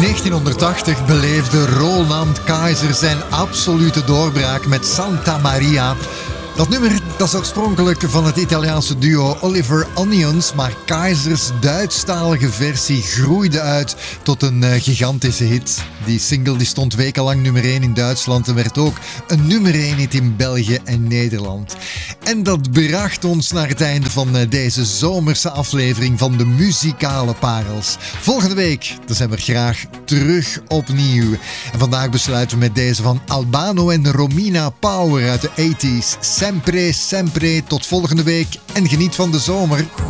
1980 beleefde Roland Kaiser zijn absolute doorbraak met Santa Maria. Dat nummer dat is oorspronkelijk van het Italiaanse duo Oliver Onions, maar Kaisers Duitsstalige versie groeide uit tot een gigantische hit. Die single die stond wekenlang nummer 1 in Duitsland en werd ook een nummer 1 hit in België en Nederland. En dat bracht ons naar het einde van deze zomerse aflevering van de Muzikale Parels. Volgende week dan zijn we graag terug opnieuw. En vandaag besluiten we met deze van Albano en Romina Power uit de 80s. Sempre, sempre. Tot volgende week en geniet van de zomer.